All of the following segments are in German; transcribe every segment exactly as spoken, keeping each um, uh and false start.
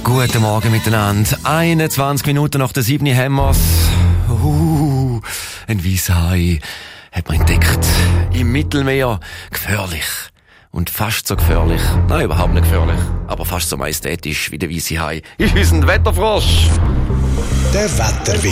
Guten Morgen miteinander. einundzwanzig Minuten nach der sieben haben wir's. Uh, ein Weisshai hat man entdeckt. Im Mittelmeer. Gefährlich. Und fast so gefährlich. Nein, überhaupt nicht gefährlich. Aber fast so majestätisch wie der Weisshai. Ist unser Wetterfrosch. Der Wetterwick.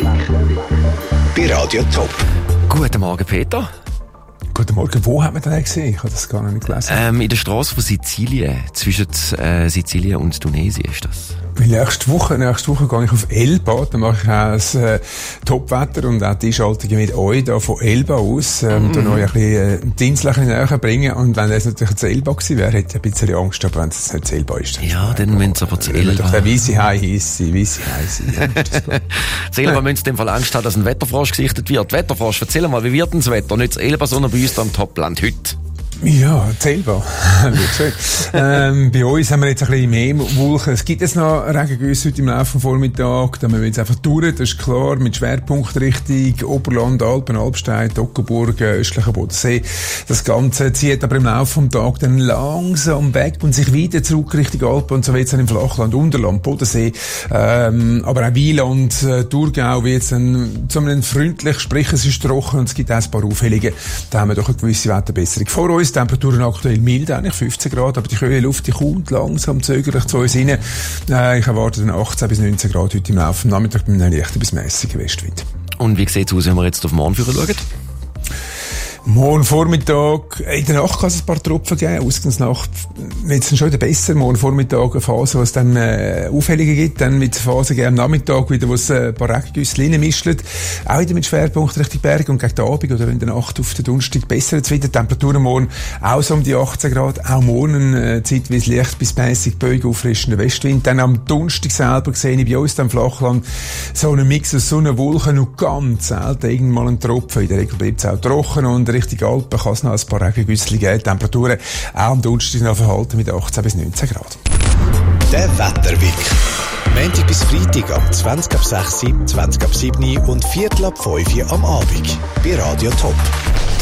Bei Radio Top. Guten Morgen, Peter. Guten Morgen. Wo hat man den gesehen? Ich habe das gar noch nicht gelesen. Ähm, in der Straße von Sizilien. Zwischen äh, Sizilien und Tunesien ist das. Nächste Woche, nächste Woche gehe ich auf Elba. Da mache ich auch das äh, Top-Wetter und auch die Schaltungen mit euch da von Elba aus. Ähm, mm. Da noch ein bisschen äh, die Insel ein bisschen näher bringen. Und wenn das natürlich zu Elba gewesen wäre, hätte ich ein bisschen Angst. Aber wenn es nicht zu Elba ist, dann ja, dann müssen sie aber zu Elba. Doch der Weisshai heissen, Weisshai sein. Zu Elba müssen sie in dem Fall Angst haben, dass ein Wetterfrosch gesichtet wird. Wetterfrosch, erzähl mal, wie wird denn das Wetter? Nicht zu Elba, sondern bei uns da am Topland heute. Ja, zählbar. ähm, bei uns haben wir jetzt ein bisschen mehr Wolken. Es gibt jetzt noch Regengüsse heute im Laufe des Vormittags. Da müssen wir jetzt einfach durch, das ist klar, mit Schwerpunkt Richtung Oberland, Alpen, Alpstein, Toggenburg, östlicher Bodensee. Das Ganze zieht aber im Laufe des Tages dann langsam weg und sich wieder zurück Richtung Alpen und so wird es dann im Flachland, Unterland, Bodensee, ähm, aber auch Wieland, äh, Thurgau wird es dann zu einem freundlich, sprich es ist trocken und es gibt auch ein paar Aufhellungen. Da haben wir doch eine gewisse Wetterbesserung vor uns. Temperaturen aktuell mild, eigentlich fünfzehn Grad, aber die kühle Luft, die kommt langsam zögerlich zu uns rein. Äh, ich erwarte dann achtzehn bis neunzehn Grad heute im Laufe des Nachmittags mit einem leichten bis mäßigen Westwind. Und wie sieht es aus, wenn wir jetzt auf morgen schauen? Morgen Vormittag, in der Nacht kann es ein paar Tropfen geben, Ausgangsnacht jetzt schon wieder besser, morgen Vormittag eine Phase, wo es dann äh, Aufhellungen gibt, dann mit Phase geben am Nachmittag wieder, wo es äh, ein paar Regengüsse reinmischelt, auch wieder mit Schwerpunkt Richtung Berg und gegen den Abend oder in der Nacht auf den Donnerstag besser jetzt wieder, Temperaturen morgen auch so um die achtzehn Grad, auch morgen äh, zeitweise leicht bis mäßig böig auffrischender Westwind, dann am Donnerstag selber sehe ich bei uns im Flachland so einen Mix aus Sonnenwolken und ganz selten irgendwann mal ein Tropfen, in der Regel bleibt es auch trocken und Richtung Alpen kann es noch ein paar Regengüsse geben. Temperaturen auch am Donnerstag noch verhalten mit achtzehn bis neunzehn Grad. Der Wetterwick. Montag bis Freitag ab zwanzig ab sechs, zwanzig ab sieben und Viertel ab fünf am Abend. Bei Radio Top.